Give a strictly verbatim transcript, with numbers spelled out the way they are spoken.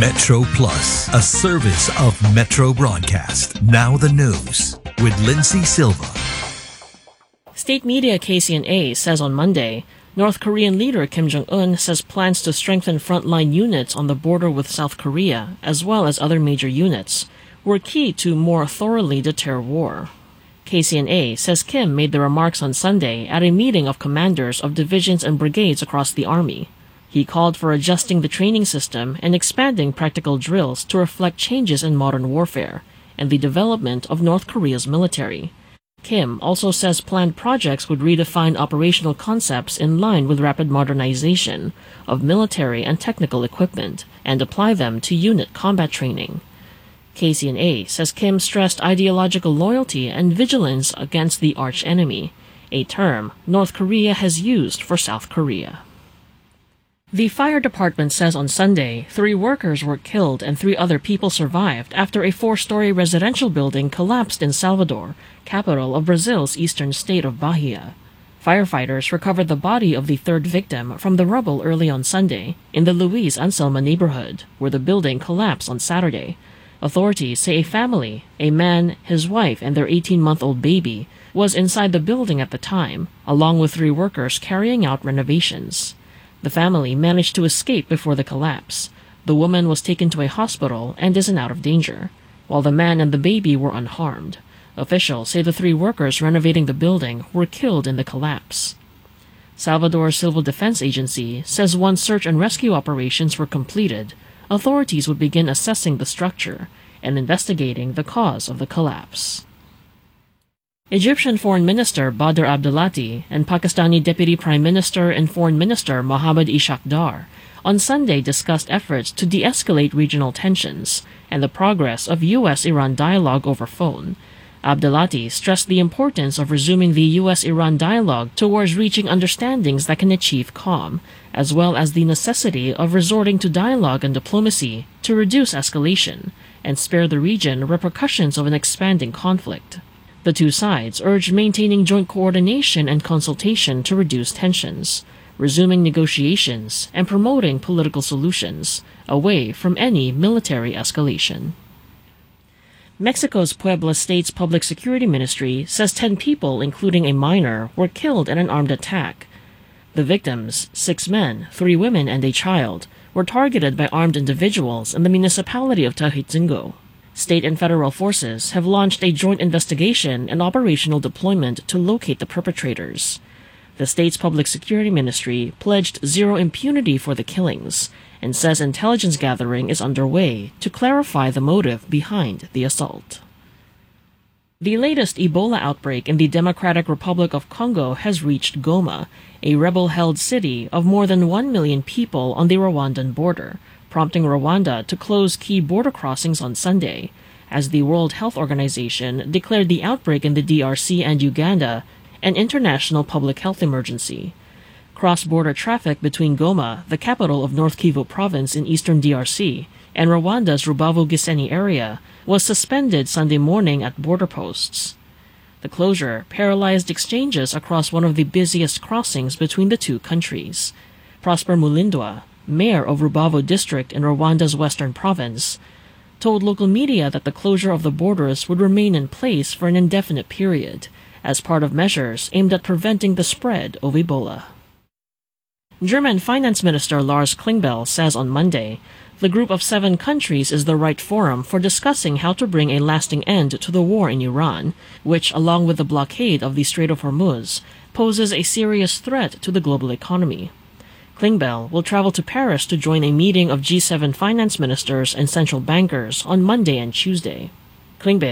Metro Plus, a service of Metro Broadcast. Now the news with Lindsay Silva. State media K C N A says on Monday, North Korean leader Kim Jong-un says plans to strengthen frontline units on the border with South Korea, as well as other major units, were key to more thoroughly deter war. K C N A says Kim made the remarks on Sunday at a meeting of commanders of divisions and brigades across the army. He called for adjusting the training system and expanding practical drills to reflect changes in modern warfare and the development of North Korea's military. Kim also says planned projects would redefine operational concepts in line with rapid modernization of military and technical equipment and apply them to unit combat training. K C N A says Kim stressed ideological loyalty and vigilance against the archenemy, a term North Korea has used for South Korea. The fire department says on Sunday three workers were killed and three other people survived after a four-story residential building collapsed in Salvador, capital of Brazil's eastern state of Bahia. Firefighters recovered the body of the third victim from the rubble early on Sunday in the Luis Anselma neighborhood, where the building collapsed on Saturday. Authorities say a family, a man, his wife, and their eighteen-month-old baby, was inside the building at the time, along with three workers carrying out renovations. The family managed to escape before the collapse. The woman was taken to a hospital and isn't out of danger, while the man and the baby were unharmed. Officials say the three workers renovating the building were killed in the collapse. Salvador's Civil Defense Agency says once search and rescue operations were completed, authorities would begin assessing the structure and investigating the cause of the collapse. Egyptian Foreign Minister Badr Abdulati and Pakistani Deputy Prime Minister and Foreign Minister Mohammad Ishaq Dar on Sunday discussed efforts to de-escalate regional tensions and the progress of U S Iran dialogue over phone. Abdulati stressed the importance of resuming the U S Iran dialogue towards reaching understandings that can achieve calm, as well as the necessity of resorting to dialogue and diplomacy to reduce escalation and spare the region repercussions of an expanding conflict. The two sides urged maintaining joint coordination and consultation to reduce tensions, resuming negotiations, and promoting political solutions away from any military escalation. Mexico's Puebla State's Public Security Ministry says ten people, including a minor, were killed in an armed attack. The victims, six men, three women, and a child, were targeted by armed individuals in the municipality of Tahitzingo. State and federal forces have launched a joint investigation and operational deployment to locate the perpetrators. The state's Public Security Ministry pledged zero impunity for the killings and says intelligence gathering is underway to clarify the motive behind the assault. The latest Ebola outbreak in the Democratic Republic of Congo has reached Goma, a rebel-held city of more than one million people on the Rwandan border, prompting Rwanda to close key border crossings on Sunday, as the World Health Organization declared the outbreak in the D R C and Uganda an international public health emergency. Cross-border traffic between Goma, the capital of North Kivu province in eastern D R C, and Rwanda's Rubavu-Gisenyi area was suspended Sunday morning at border posts. The closure paralyzed exchanges across one of the busiest crossings between the two countries. Prosper Mulindwa, mayor of Rubavu district in Rwanda's western province, told local media that the closure of the borders would remain in place for an indefinite period as part of measures aimed at preventing the spread of Ebola. German Finance Minister Lars Klingbeil says on Monday the group of seven countries is the right forum for discussing how to bring a lasting end to the war in Iran, which, along with the blockade of the Strait of Hormuz, poses a serious threat to the global economy. Klingbeil will travel to Paris to join a meeting of G seven finance ministers and central bankers on Monday and Tuesday. Klingbeil